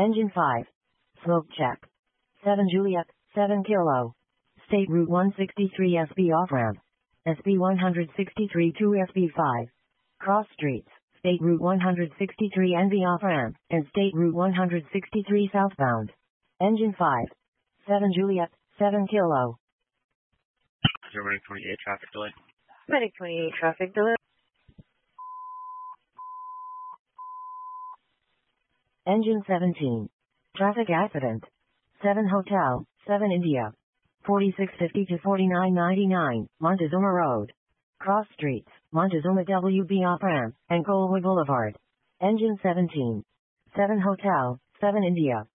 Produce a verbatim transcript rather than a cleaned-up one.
Engine five. Smoke check. seven Juliet, seven Kilo. State Route one sixty-three S B off-ramp. S B one sixty-three to S B five. Cross streets. State Route one sixty-three N V off-ramp, and State Route one sixty-three southbound. Engine five. seven Juliet, seven Kilo. zero twenty-eight traffic delay. Medic twenty-eight traffic delay. Engine seventeen. Traffic accident. seven Hotel, seven India. forty-six fifty to forty-nine ninety-nine, Montezuma Road. Cross streets, Montezuma W B off-ramp, and Colway Boulevard. Engine seventeen. seven Hotel, seven India.